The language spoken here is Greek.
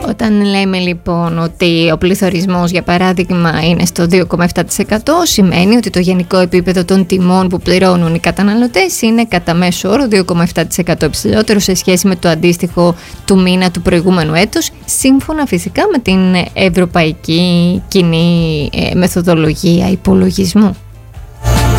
Όταν λέμε λοιπόν ότι ο πληθωρισμός για παράδειγμα είναι στο 2,7%, σημαίνει ότι το γενικό επίπεδο των τιμών που πληρώνουν οι καταναλωτές είναι κατά μέσο όρο 2,7% υψηλότερο σε σχέση με το αντίστοιχο του μήνα του προηγούμενου έτους, σύμφωνα φυσικά με την Ευρωπαϊκή Κοινή Μεθοδολογία Υπολογισμού.